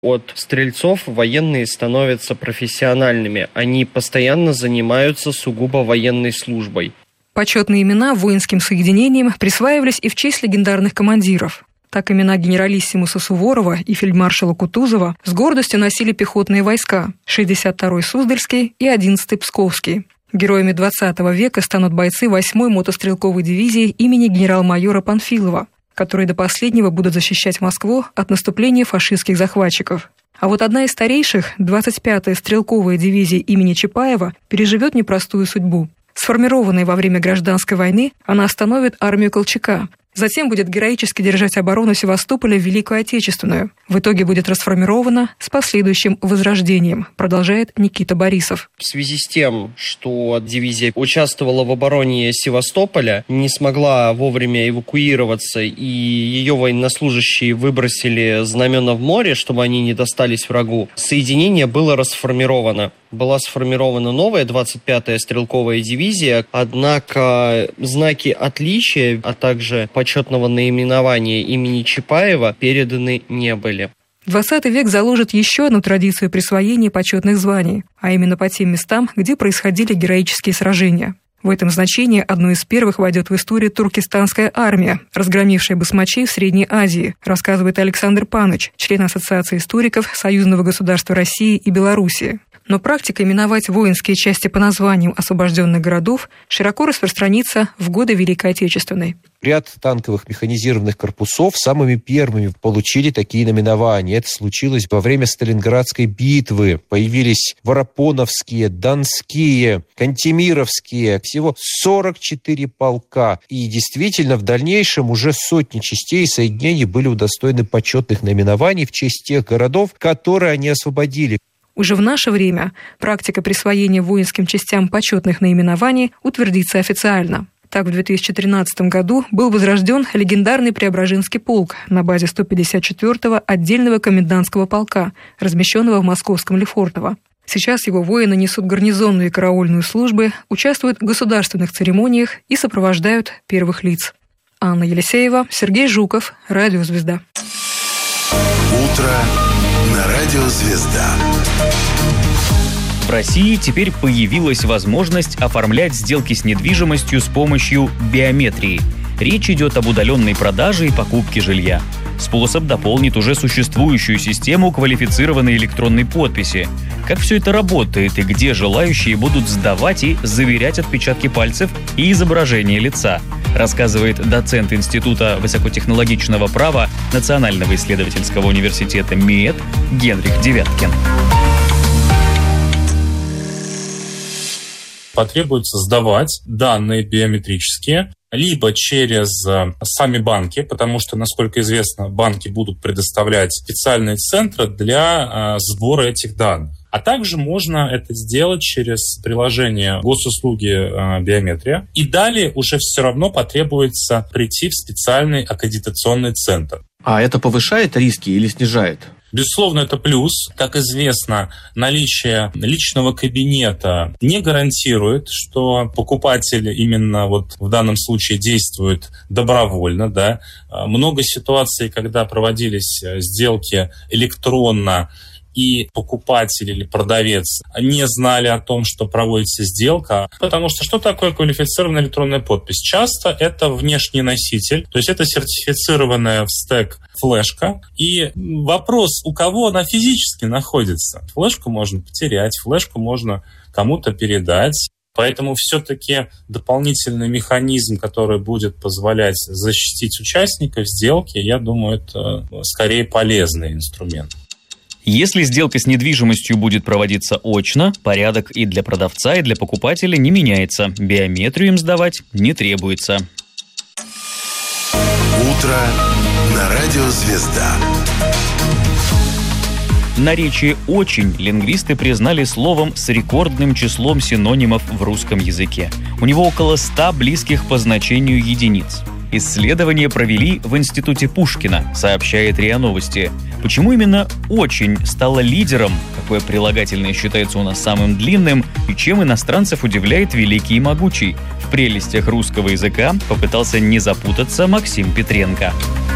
От стрельцов военные становятся профессиональными. Они постоянно занимаются сугубо военной службой. Почетные имена воинским соединениям присваивались и в честь легендарных командиров. Так имена генералиссимуса Суворова и фельдмаршала Кутузова с гордостью носили пехотные войска 62-й Суздальский и 11-й Псковский. Героями 20 века станут бойцы 8-й мотострелковой дивизии имени генерал-майора Панфилова, которые до последнего будут защищать Москву от наступления фашистских захватчиков. А вот одна из старейших, 25-я стрелковая дивизия имени Чапаева, переживет непростую судьбу. Сформированная во время гражданской войны, она остановит армию Колчака. Затем будет героически держать оборону Севастополя в Великую Отечественную. В итоге будет расформирована с последующим возрождением, продолжает Никита Борисов. В связи с тем, что дивизия участвовала в обороне Севастополя, не смогла вовремя эвакуироваться, и ее военнослужащие выбросили знамена в море, чтобы они не достались врагу, соединение было расформировано. Была сформирована новая 25-я стрелковая дивизия, однако знаки отличия, а также почетного наименования имени Чапаева переданы не были. 20 век заложит еще одну традицию присвоения почетных званий, а именно по тем местам, где происходили героические сражения. В этом значении одной из первых войдет в историю туркестанская армия, разгромившая басмачей в Средней Азии, рассказывает Александр Паныч, член Ассоциации историков Союзного государства России и Белоруссии. Но практика именовать воинские части по названиям освобожденных городов широко распространится в годы Великой Отечественной. Ряд танковых механизированных корпусов самыми первыми получили такие наименования. Это случилось во время Сталинградской битвы. Появились Воропоновские, Донские, Кантемировские. Всего 44 полка. И действительно, в дальнейшем уже сотни частей и соединений были удостоены почетных наименований в честь тех городов, которые они освободили. Уже в наше время практика присвоения воинским частям почетных наименований утвердится официально. Так, в 2013 году был возрожден легендарный Преображенский полк на базе 154-го отдельного комендантского полка, размещенного в московском Лефортово. Сейчас его воины несут гарнизонную и караульную службы, участвуют в государственных церемониях и сопровождают первых лиц. Анна Елисеева, Сергей Жуков, Радио «Звезда». Утро на Радио «Звезда». В России теперь появилась возможность оформлять сделки с недвижимостью с помощью биометрии. Речь идет об удаленной продаже и покупке жилья. Способ дополнит уже существующую систему квалифицированной электронной подписи. Как все это работает и где желающие будут сдавать и заверять отпечатки пальцев и изображение лица, рассказывает доцент Института высокотехнологичного права Национального исследовательского университета МИЭТ Генрих Девяткин. Потребуется сдавать данные биометрические либо через сами банки, потому что, насколько известно, банки будут предоставлять специальные центры для сбора этих данных. А также можно это сделать через приложение госуслуги биометрия. И далее уже все равно потребуется прийти в специальный аккредитационный центр. А это повышает риски или снижает? Безусловно, это плюс. Как известно, наличие личного кабинета не гарантирует, что покупатель именно вот в данном случае действует добровольно. Да. Много ситуаций, когда проводились сделки электронно, и покупатель или продавец не знали о том, что проводится сделка. Потому что что такое квалифицированная электронная подпись? Часто это внешний носитель, то есть это сертифицированная в стек флешка. И вопрос, у кого она физически находится? Флешку можно потерять, флешку можно кому-то передать. Поэтому все-таки дополнительный механизм, который будет позволять защитить участников сделки, я думаю, это скорее полезный инструмент. Если сделка с недвижимостью будет проводиться очно, порядок и для продавца, и для покупателя не меняется. Биометрию им сдавать не требуется. Утро на Радио «Звезда». Наречие «очень» лингвисты признали словом с рекордным числом синонимов в русском языке. У него около 100 близких по значению единиц. Исследование провели в Институте Пушкина, сообщает РИА Новости. Почему именно «очень» стало лидером, какое прилагательное считается у нас самым длинным, и чем иностранцев удивляет великий и могучий? В прелестях русского языка попытался не запутаться Максим Петренко.